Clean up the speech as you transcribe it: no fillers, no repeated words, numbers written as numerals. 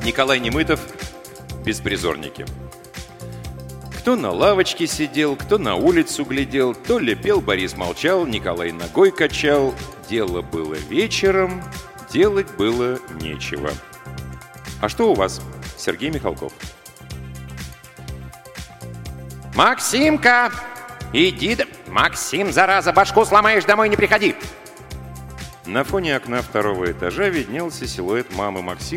Николай Немытов, «Беспризорники». Кто на лавочке сидел, кто на улицу глядел, то ли пел, Борис молчал, Николай ногой качал. Дело было вечером, делать было нечего. А что у вас, Сергей Михалков? Максимка, иди... Максим, зараза, башку сломаешь, домой не приходи. На фоне окна второго этажа виднелся силуэт мамы Максима.